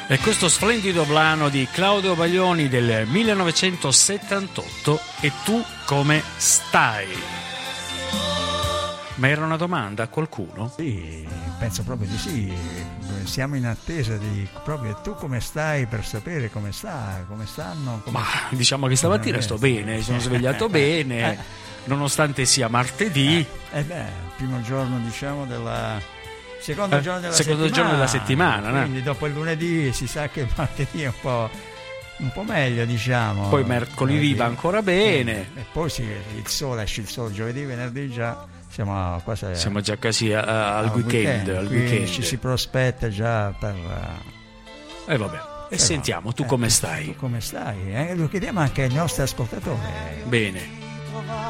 E questo splendido brano di Claudio Baglioni del 1978, E tu come stai? Ma era una domanda a qualcuno? Sì, penso proprio di sì. Siamo in attesa di proprio tu come stai, per sapere come sta, come stanno. Ma diciamo che stamattina sto bene, sono svegliato bene, nonostante sia martedì. Primo giorno diciamo della secondo giorno della settimana, quindi dopo il lunedì si sa che il martedì è un po' meglio, diciamo. Poi mercoledì va ancora bene. E poi esce il sole giovedì, venerdì già siamo già quasi al weekend. Ci si prospetta già per e vabbè. E sentiamo, tu come stai? Tu come stai? Lo chiediamo anche ai nostri ascoltatori. Bene.